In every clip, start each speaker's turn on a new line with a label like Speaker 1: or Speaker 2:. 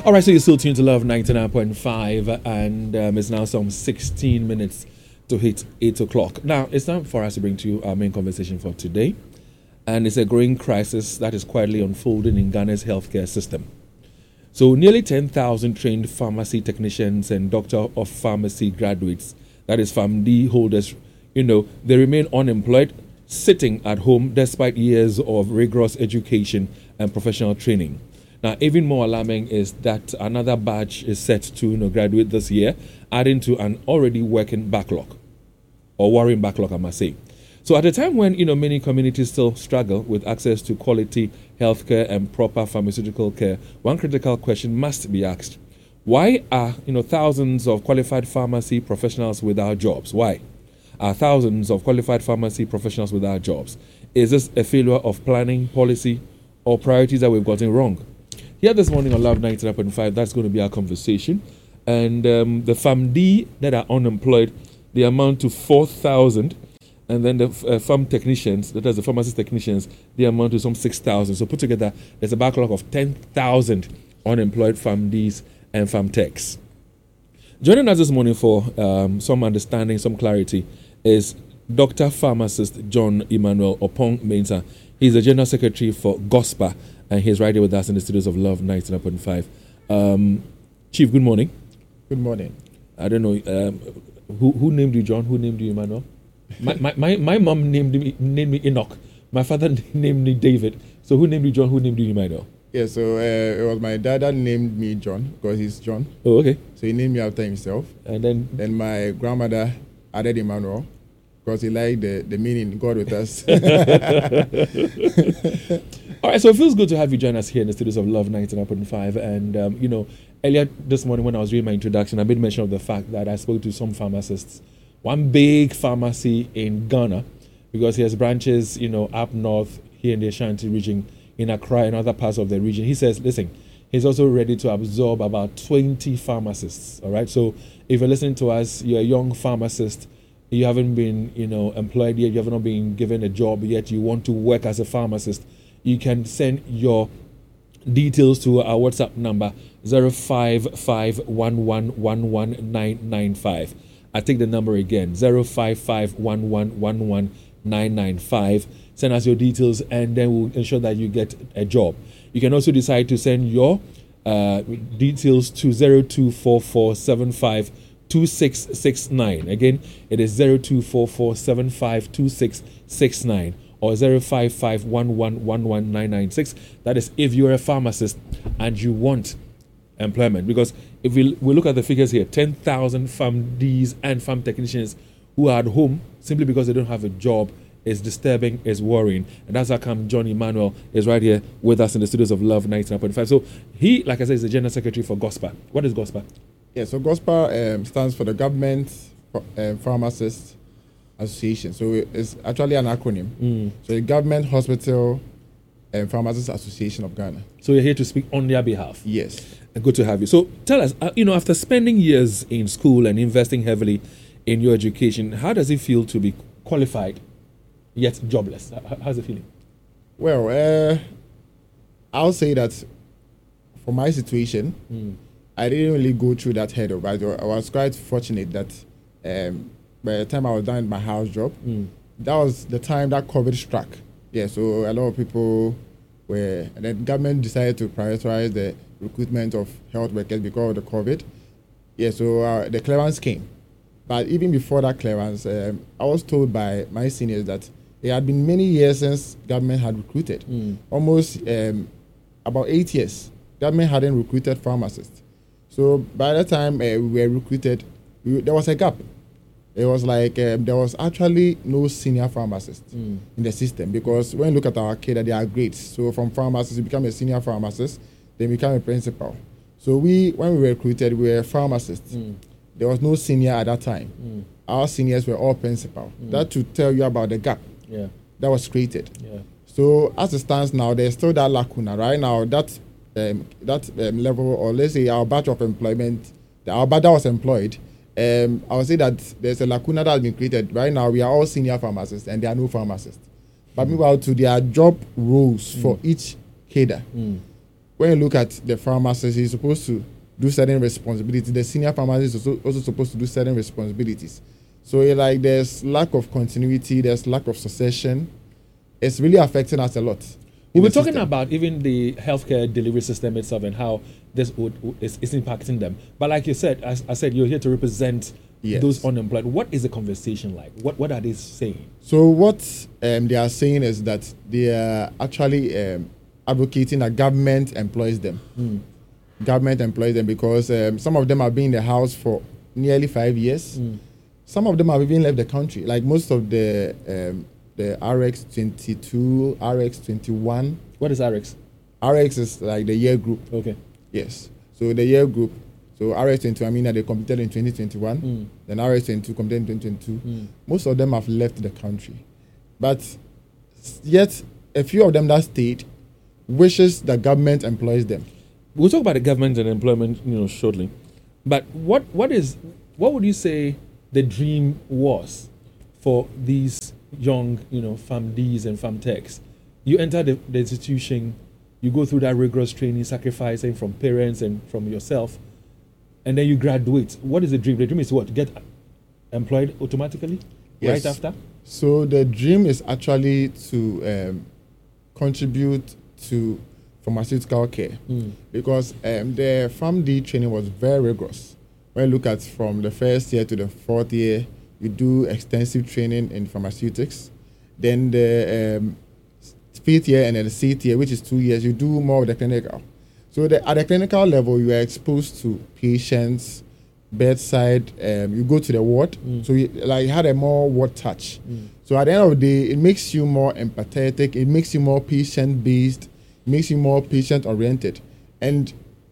Speaker 1: All right, so you're still tuned to Love 99.5, and it's now some 16 minutes to hit 8 o'clock. Now, it's time for us to bring to you our main conversation for today, and it's a growing crisis that is quietly unfolding in Ghana's healthcare system. So, nearly 10,000 trained pharmacy technicians and doctor of pharmacy graduates, that is PharmD holders, they remain unemployed, sitting at home despite years of rigorous education and professional training. Now, even more alarming is that another batch is set to graduate this year, adding to an already working backlog, or worrying backlog, I must say. So at a time when many communities still struggle with access to quality healthcare and proper pharmaceutical care, one critical question must be asked: why are thousands of qualified pharmacy professionals without jobs? Why are thousands of qualified pharmacy professionals without jobs? Is this a failure of planning, policy, or priorities that we've gotten wrong? Here this morning on Love 99.5, that's going to be our conversation. And the PharmD that are unemployed, they amount to 4,000. And then the pharm technicians, that is the pharmacist technicians, they amount to some 6,000. So put together, there's a backlog of 10,000 unemployed PharmDs and PharmTechs. Joining us this morning for some understanding, some clarity, is Dr. Pharmacist John Emmanuel Opong-Mensah. He's the General Secretary for GOSPA, and he's right here with us in the studios of Love 99.5. Chief, good morning.
Speaker 2: Good morning.
Speaker 1: I don't know, who named you John? Who named you Emmanuel? My mom named me Enoch. My father named me David. So who named you John? Who named you Emmanuel?
Speaker 2: Yeah, so it was my dad that named me John, because he's John.
Speaker 1: Oh, okay.
Speaker 2: So he named me after himself.
Speaker 1: And then
Speaker 2: my grandmother added Emmanuel, because he liked the meaning, God with us.
Speaker 1: All right, so it feels good to have you join us here in the studios of Love 99.5. And, earlier this morning when I was reading my introduction, I made mention of the fact that I spoke to some pharmacists. One big pharmacy in Ghana, because he has branches, up north, here in the Ashanti region, in Accra and other parts of the region. He says, listen, he's also ready to absorb about 20 pharmacists. All right, so if you're listening to us, you're a young pharmacist, you haven't been, employed yet, you haven't been given a job yet, you want to work as a pharmacist, you can send your details to our WhatsApp number 05511119995. I take the number again, 05511119995. Send us your details, and then we'll ensure that you get a job. You can also decide to send your details to 0244752669. Again, it is 0244752669 or 05511119996. That is if you're a pharmacist and you want employment. Because if we look at the figures here, 10,000 PharmDs and pharm technicians who are at home simply because they don't have a job is disturbing, is worrying. And that's how come John Emmanuel is right here with us in the studios of Love 99.5. So he, like I said, is the General Secretary for GOSPA. What is GOSPA?
Speaker 2: Yeah, so GOSPA stands for the Government Pharmacists Association. So it's actually an acronym. So the Government Hospital and Pharmacists Association of Ghana.
Speaker 1: So you're here to speak on their behalf?
Speaker 2: Yes.
Speaker 1: Good to have you. So tell us, after spending years in school and investing heavily in your education, how does it feel to be qualified yet jobless? How's it feeling?
Speaker 2: Well, I'll say that for my situation, I didn't really go through that hurdle, but I was quite fortunate that by the time I was done with my house job, that was the time that COVID struck. Yeah, so a lot of people and the government decided to prioritize the recruitment of health workers because of the COVID. Yeah, so the clearance came. But even before that clearance, I was told by my seniors that it had been many years since government had recruited. Almost about 8 years. Government hadn't recruited pharmacists. So by the time we were recruited, there was a gap. It was like there was actually no senior pharmacist in the system, because when you look at our cadre, they are grades. So from pharmacist, you become a senior pharmacist, then become a principal. So when we were recruited, we were pharmacists. There was no senior at that time. Our seniors were all principal. That to tell you about the gap that was created. So as it stands now, there's still that lacuna. Right now, that level, or let's say our batch of employment, our batch that was employed, I would say that there's a lacuna that has been created. Right now, we are all senior pharmacists and there are no pharmacists. But meanwhile, to their job roles for each cadre, when you look at the pharmacist, he's supposed to do certain responsibilities. The senior pharmacist is also supposed to do certain responsibilities. So like there's lack of continuity, there's lack of succession. It's really affecting us a lot.
Speaker 1: We were talking about even the healthcare delivery system itself and how this is impacting them. But like you said, as I said, you're here to represent those unemployed. What is the conversation like? What are they saying?
Speaker 2: So what they are saying is that they are actually advocating that government employs them. Government employs them because some of them have been in the house for nearly 5 years. Some of them have even left the country. Like most of the RX22, RX21.
Speaker 1: What is RX?
Speaker 2: RX is like the year group.
Speaker 1: Okay.
Speaker 2: Yes. So the year group. So RX22, I mean that they competed in 2021. Then RX22 competed in 2022. Most of them have left the country. But yet, a few of them that stayed wishes the government employs them.
Speaker 1: We'll talk about the government and employment, shortly. But what would you say the dream was for these young, PharmDs and PharmTechs? You enter the institution, you go through that rigorous training, sacrificing from parents and from yourself, and then you graduate. What is the dream? The dream is what? To get employed automatically right after?
Speaker 2: So the dream is actually to contribute to pharmaceutical care because the PharmD training was very rigorous. When you look at from the first year to the fourth year, you do extensive training in pharmaceutics. Then the fifth year and then the sixth year, which is 2 years, you do more of the clinical. So at the clinical level, you are exposed to patients, bedside, you go to the ward. So you had a more ward touch. So at the end of the day, it makes you more empathetic, it makes you more patient-based, makes you more patient-oriented. And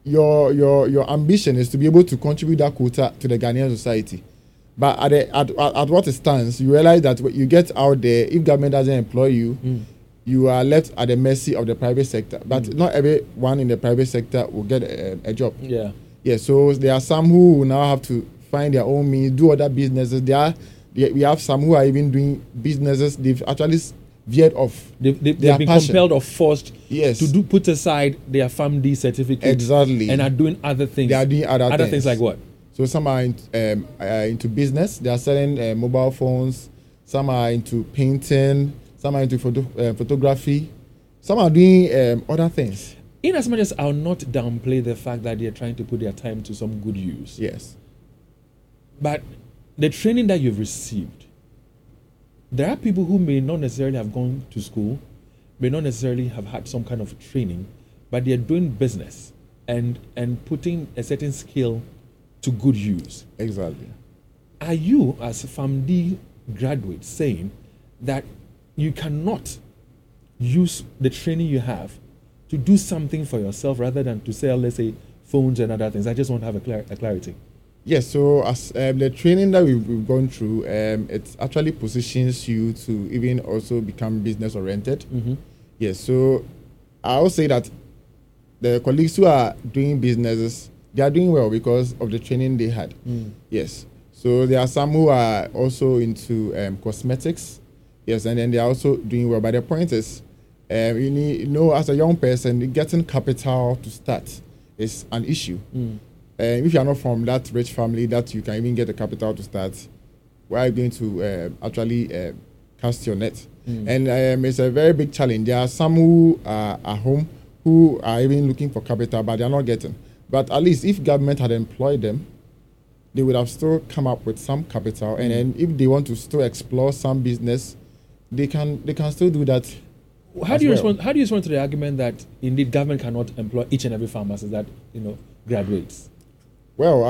Speaker 2: your ambition is to be able to contribute that quota to the Ghanaian society. But at what it stands, you realize that when you get out there, if government doesn't employ you, you are left at the mercy of the private sector. But not everyone in the private sector will get a job. Yeah. So there are some who will now have to find their own means, do other businesses. We have some who are even doing businesses. They've actually veered off.
Speaker 1: They've been compelled or forced to put aside their PharmD certificate.
Speaker 2: Exactly.
Speaker 1: And are doing other things.
Speaker 2: They are doing other
Speaker 1: things like what?
Speaker 2: So some are into business. They are selling mobile phones. Some are into painting. Some are into photography. Some are doing other things.
Speaker 1: In as much as I'll not downplay the fact that they're trying to put their time to some good use.
Speaker 2: Yes.
Speaker 1: But the training that you've received, there are people who may not necessarily have gone to school, may not necessarily have had some kind of training, but they're doing business and putting a certain skill to good use.
Speaker 2: Exactly.
Speaker 1: Are you, as PharmD graduates, saying that you cannot use the training you have to do something for yourself rather than to sell, let's say, phones and other things? I just want to have a clarity.
Speaker 2: Yes, so as the training that we've gone through, it actually positions you to even also become business oriented. Yes, so I will say that the colleagues who are doing businesses, they are doing well because of the training they had. Yes, so there are some who are also into cosmetics. Yes, and then they are also doing well. But the point is, you need, as a young person, getting capital to start is an issue. If you are not from that rich family that you can even get the capital to start, where are you going to actually cast your net? And it's a very big challenge. There are some who are at home who are even looking for capital, but they are not getting. But at least if government had employed them, they would have still come up with some capital. And then if they want to still explore some business, they can still do that.
Speaker 1: How do you respond to the argument that indeed government cannot employ each and every pharmacist that graduates?
Speaker 2: Well,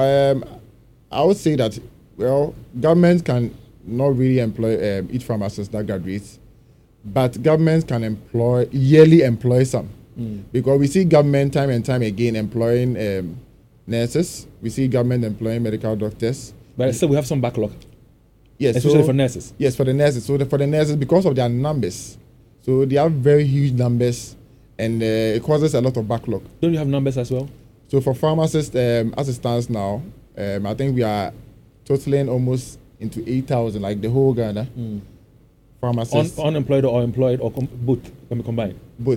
Speaker 2: I would say that government can not really employ each pharmacist that graduates, but government can yearly employ some, because we see government time and time again employing nurses. We see government employing medical doctors,
Speaker 1: but still we have some backlog.
Speaker 2: Yes,
Speaker 1: especially for nurses.
Speaker 2: Yes, for the nurses. So for the nurses, because of their numbers, so they have very huge numbers, and it causes a lot of backlog.
Speaker 1: Don't you have numbers as well?
Speaker 2: So for pharmacists, as it stands now, I think we are totaling almost into 8,000, like the whole Ghana. Pharmacists.
Speaker 1: Unemployed or employed, or both can be combined?
Speaker 2: Both.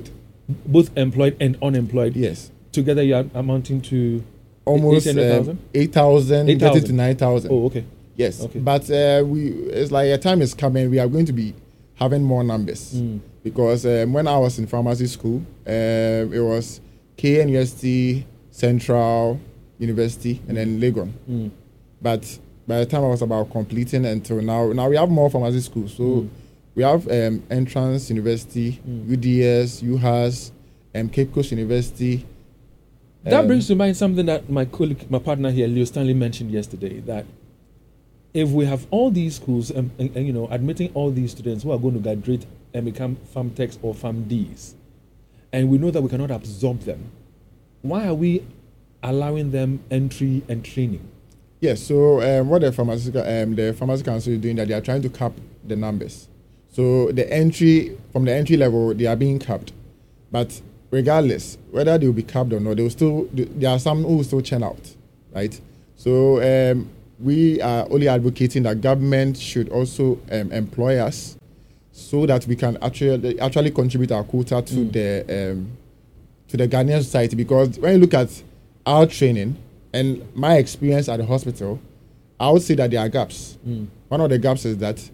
Speaker 1: both employed and unemployed.
Speaker 2: Yes.
Speaker 1: Together, you are amounting to
Speaker 2: Almost
Speaker 1: 800,000?
Speaker 2: 8,000,
Speaker 1: 8,000.
Speaker 2: getting to 9,000.
Speaker 1: Oh, okay.
Speaker 2: Yes.
Speaker 1: Okay.
Speaker 2: But it's like a time is coming. We are going to be having more numbers because when I was in pharmacy school, it was KNUST, Central University, and then Legon. But by the time I was about completing until now we have more pharmacy schools. So we have Entrance University, UDS, UHAS, Cape Coast University.
Speaker 1: That brings to mind something that my colleague, my partner here, Leo Stanley, mentioned yesterday, that if we have all these schools and admitting all these students who are going to graduate and become farm techs or farm Ds, and we know that we cannot absorb them, why are we allowing them entry and training?
Speaker 2: Yes, so what the pharmacy council is doing, that they are trying to cap the numbers. So from the entry level, they are being capped. But regardless, whether they will be capped or not, there are some who will still churn out, right? So we are only advocating that government should also employ us so that we can actually contribute our quota to the Ghanaian society. Because when you look at our training and my experience at the hospital, I would say that there are gaps. One of the gaps is that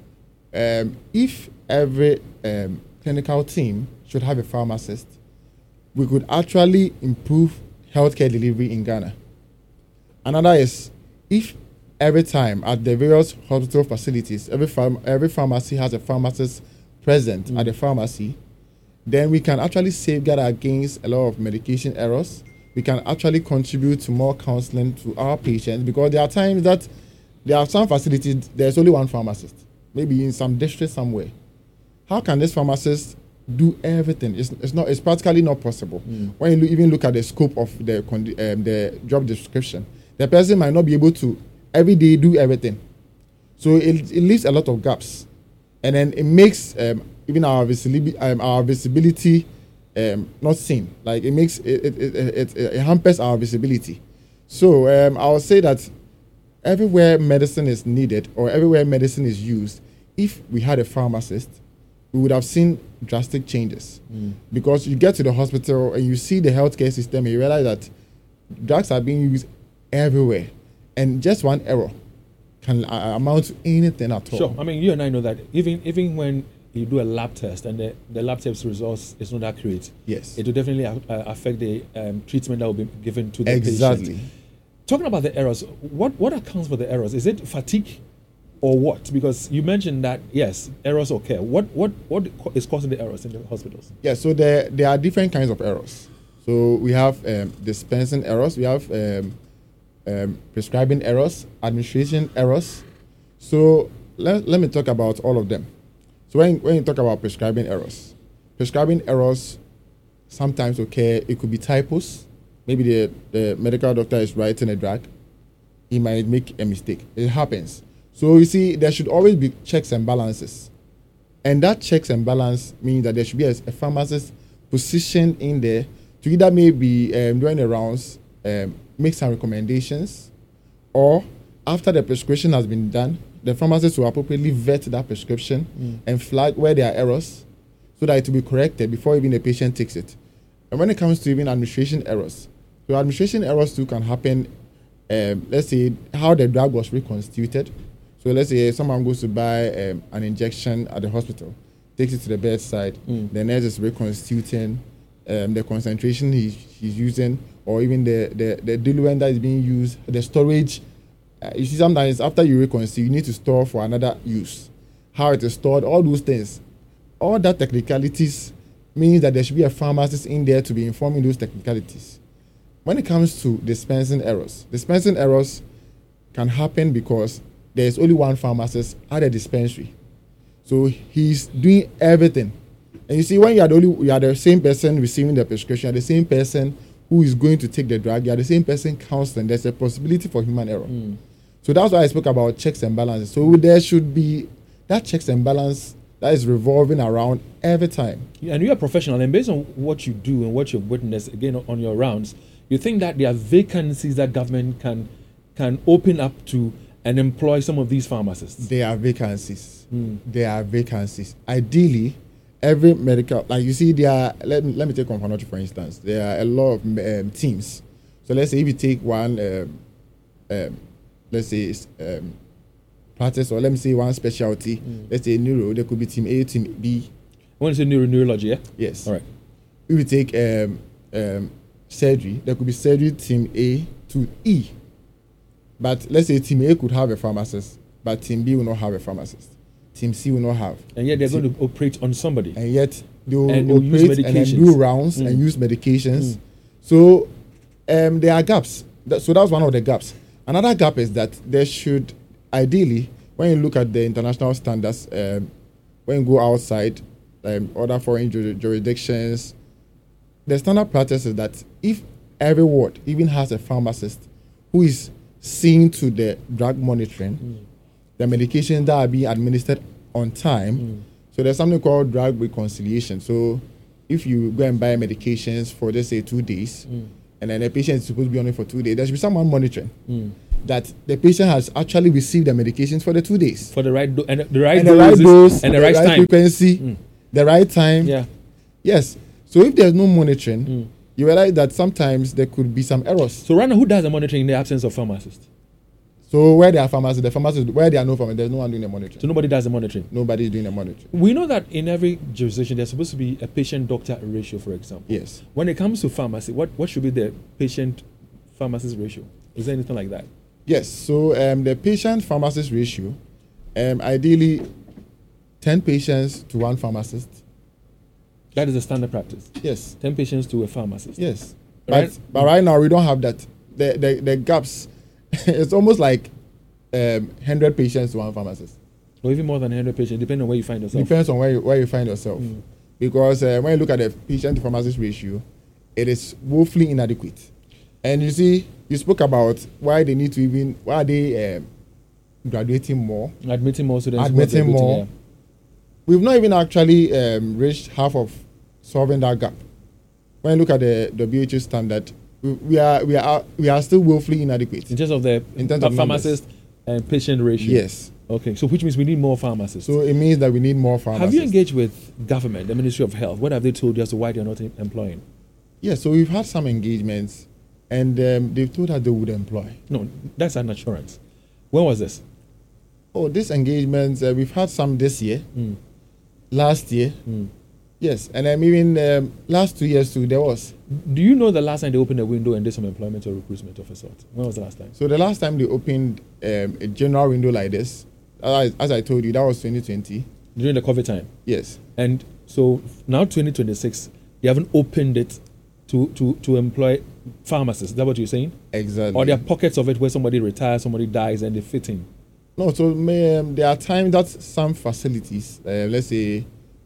Speaker 2: if every clinical team should have a pharmacist, we could actually improve healthcare delivery in Ghana. Another is, if every time at the various hospital facilities, every pharmacy has a pharmacist present at the pharmacy, then we can actually safeguard against a lot of medication errors. We can actually contribute to more counseling to our patients, because there are times that there are some facilities, there's only one pharmacist, maybe in some district somewhere. How can this pharmacist do everything? It's practically not possible. When you even look at the scope of the job description, the person might not be able to every day do everything. So it leaves a lot of gaps, and then it makes even our visibility not seen. Like it hampers our visibility. So I would say that everywhere medicine is needed or everywhere medicine is used, if we had a pharmacist, we would have seen drastic changes. Because you get to the hospital and you see the healthcare system and you realize that drugs are being used everywhere, and just one error can amount to anything at all.
Speaker 1: Sure. I mean, you and I know that even when you do a lab test and the lab test results is not accurate,
Speaker 2: yes,
Speaker 1: it will definitely affect the treatment that will be given to the
Speaker 2: exactly.
Speaker 1: patient. Talking about the errors, what accounts for the errors? Is it fatigue or what? Because you mentioned that, yes, errors occur. What is causing the errors in the hospitals?
Speaker 2: Yeah, so there are different kinds of errors. So we have dispensing errors, we have prescribing errors, administration errors. So let me talk about all of them. So when you talk about prescribing errors sometimes occur. It could be typos. Maybe the medical doctor is writing a drug. He might make a mistake. It happens. So you see, there should always be checks and balances. And that checks and balance means that there should be a pharmacist positioned in there to either maybe doing the rounds, make some recommendations, or after the prescription has been done, the pharmacist will appropriately vet that prescription and flag where there are errors so that it will be corrected before even the patient takes it. And when it comes to even administration errors, so administration errors too can happen. Let's say how the drug was reconstituted. So let's say someone goes to buy an injection at the hospital, takes it to the bedside, the nurse is reconstituting the concentration he's using, or even the diluent that is being used, the storage. You see, sometimes after you reconstitute, you need to store for another use. How it is stored, all those things. All that technicalities means that there should be a pharmacist in there to be informing those technicalities. When it comes to dispensing errors can happen because there is only one pharmacist at a dispensary. So he's doing everything. And you see, when you are the same person receiving the prescription, you are the same person who is going to take the drug, you are the same person counseling, there's a possibility for human error. So that's why I spoke about checks and balances. So there should be that checks and balance that is revolving around every time.
Speaker 1: And you're a professional, and based on what you do and what you've witnessed, again, on your rounds, you think that there are vacancies that government can open up to and employ some of these pharmacists?
Speaker 2: There are vacancies. There are vacancies. Ideally, every medical, like you see, there are, let me take Confanochi for instance. There are a lot of teams. So let's say if you take one, let's say practice, or let me say one specialty, let's say neuro, there could be team A, team B.
Speaker 1: When you say neurology, yeah?
Speaker 2: Yes.
Speaker 1: All right.
Speaker 2: If we take surgery, there could be surgery team A to E. But let's say team A could have a pharmacist, but team B will not have a pharmacist. Team C will not have.
Speaker 1: And yet they're going to operate on somebody.
Speaker 2: And yet they will
Speaker 1: use
Speaker 2: operate and then do rounds and use medications. So there are gaps. So that's one of the gaps. Another gap is that there should, ideally, when you look at the international standards, when you go outside, other foreign jurisdictions, the standard practice is that if every ward even has a pharmacist who is seeing to the drug monitoring, the medications that are being administered on time. So there's something called drug reconciliation. So if you go and buy medications for, let's say, 2 days, and then the patient is supposed to be on it for 2 days, there should be someone monitoring that the patient has actually received the medications for the 2 days.
Speaker 1: For the right dose,
Speaker 2: and the right dose,
Speaker 1: and the right time.
Speaker 2: Frequency, the right time.
Speaker 1: Yeah.
Speaker 2: Yes. So if there's no monitoring, you realize that sometimes there could be some errors.
Speaker 1: So right now, who does the monitoring in the absence of pharmacists?
Speaker 2: So where there are pharmacists, where there are no pharmacists, there's no one doing the monitoring.
Speaker 1: So nobody does the monitoring?
Speaker 2: Nobody is doing the monitoring.
Speaker 1: We know that in every jurisdiction, there's supposed to be a patient-doctor ratio, for example.
Speaker 2: Yes.
Speaker 1: When it comes to pharmacy, what should be the patient-pharmacist ratio? Is there anything like that?
Speaker 2: Yes. So the patient-pharmacist ratio, ideally 10 patients to one pharmacist.
Speaker 1: That is the standard practice?
Speaker 2: Yes.
Speaker 1: 10 patients to a pharmacist?
Speaker 2: Yes.
Speaker 1: Right?
Speaker 2: But right now, we don't have that. The gaps, it's almost like 100 patients to one pharmacist.
Speaker 1: Or even more than 100 patients, depending on where you find yourself.
Speaker 2: Depends on where you find yourself. Because when you look at the patient-to-pharmacist ratio, it is woefully inadequate. And you see, you spoke about why they need to why are they graduating more?
Speaker 1: Admitting more students.
Speaker 2: Admitting more. Yeah. We've not even actually reached half of solving that gap. When you look at the WHO standard, we are still woefully inadequate
Speaker 1: in terms of the pharmacist and patient ratio.
Speaker 2: Yes.
Speaker 1: Okay, so which means we need more pharmacists.
Speaker 2: So it means that we need more pharmacists.
Speaker 1: Have you engaged with government, the Ministry of Health? What have they told you as to why they're not employing?
Speaker 2: Yes, so we've had some engagements, and they've told us they would employ.
Speaker 1: No, that's an assurance. When was this?
Speaker 2: Oh, these engagements, we've had some this year, last year. Yes, and even last 2 years too, there was.
Speaker 1: Do you know the last time they opened a window and did some employment or recruitment of a sort? When was the last time?
Speaker 2: So the last time they opened a general window like this, as I told you, that was 2020.
Speaker 1: During the COVID time?
Speaker 2: Yes.
Speaker 1: And so now 2026, they haven't opened it to employ pharmacists. Is that what you're saying?
Speaker 2: Exactly.
Speaker 1: Or there are pockets of it where somebody retires, somebody dies, and they fit in?
Speaker 2: No, so there are times that some facilities, let's say,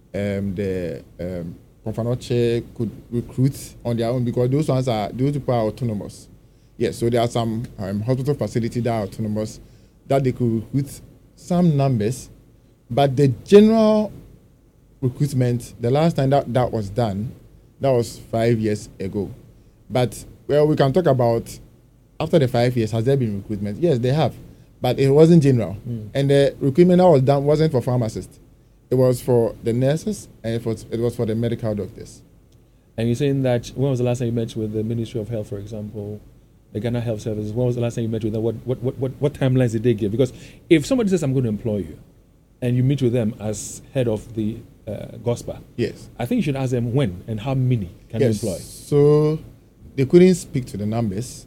Speaker 2: the Confanoche could recruit on their own, because those people are autonomous. Yes, so there are some hospital facilities that are autonomous that they could recruit some numbers, but the general recruitment, the last time that was done, that was 5 years ago. But well, we can talk about after the 5 years, has there been recruitment? Yes, they have, but it wasn't general, and the recruitment that was done wasn't for pharmacists. It was for the nurses, and it was for the medical doctors.
Speaker 1: And you're saying that, when was the last time you met with the Ministry of Health, for example, the Ghana Health Services? When was the last time you met with them? What timelines did they give? Because if somebody says, I'm going to employ you, and you meet with them as head of the GOSPA,
Speaker 2: yes,
Speaker 1: I think you should ask them when and how many can you employ.
Speaker 2: So they couldn't speak to the numbers,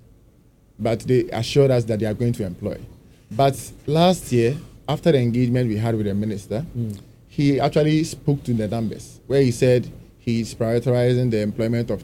Speaker 2: but they assured us that they are going to employ. But last year, after the engagement we had with the minister, he actually spoke to the numbers, where he said he's prioritizing the employment of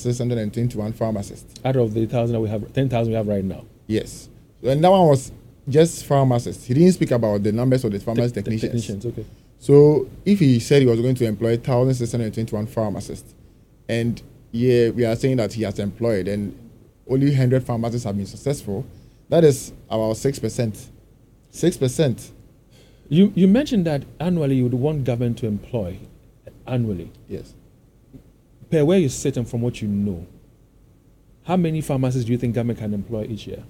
Speaker 2: 1,621 pharmacists.
Speaker 1: Out of the 1,000 that we have, 10,000 we have right now.
Speaker 2: Yes. And that one was just pharmacists. He didn't speak about the numbers of the pharmacy technicians.
Speaker 1: Okay.
Speaker 2: So if he said he was going to employ 1,621 pharmacists, and yeah, we are saying that he has employed, and only 100 pharmacists have been successful, that is about 6%. 6%.
Speaker 1: You mentioned that annually you would want government to employ annually.
Speaker 2: Yes.
Speaker 1: Per where you sit and from what you know, how many pharmacists do you think government can employ each year?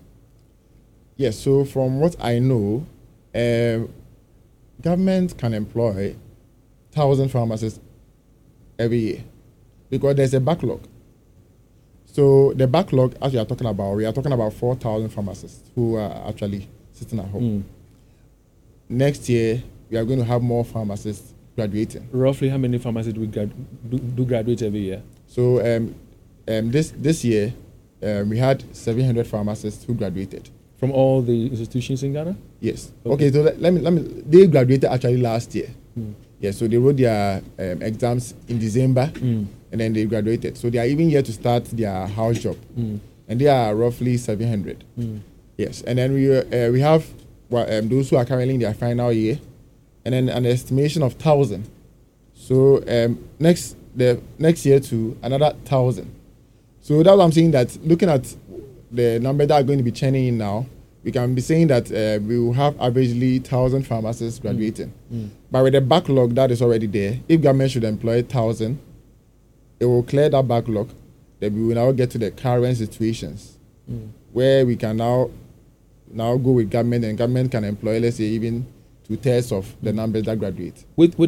Speaker 2: Yes, so from what I know, government can employ 1,000 pharmacists every year because there's a backlog. So the backlog, as we are talking about 4,000 pharmacists who are actually sitting at home. Next year, we are going to have more pharmacists graduating.
Speaker 1: Roughly how many pharmacists do graduate every year?
Speaker 2: So this year, we had 700 pharmacists who graduated.
Speaker 1: From all the institutions in Ghana?
Speaker 2: Yes. Okay, so let me. They graduated actually last year. Yeah, so they wrote their exams in December, and then they graduated. So they are even yet to start their house job, and they are roughly 700. Yes, and then we have those who are currently in their final year, and then an estimation of 1,000. So next year to another 1,000. So that's what I'm saying, that looking at the number that are going to be churning in now, we can be saying that we will have averagely 1,000 pharmacists graduating. But with the backlog that is already there, if government should employ 1,000, it will clear that backlog. Then we will now get to the current situations where we can now go with government, and government can employ, let's say, even 2/3 of the numbers that graduate.
Speaker 1: With